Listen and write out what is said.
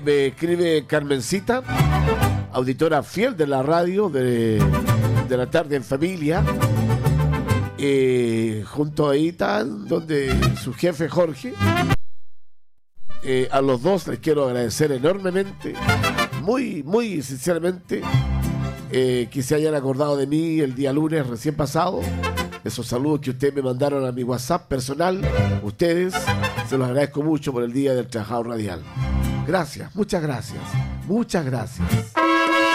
Me escribe Carmencita, auditora fiel de la radio de la tarde en familia. Junto ahí están donde su jefe Jorge. A los dos les quiero agradecer enormemente, muy, muy sinceramente, que se hayan acordado de mí el día lunes recién pasado. Esos saludos que ustedes me mandaron a mi WhatsApp personal, ustedes, se los agradezco mucho por el Día del Trabajador Radial. Gracias, muchas gracias, muchas gracias.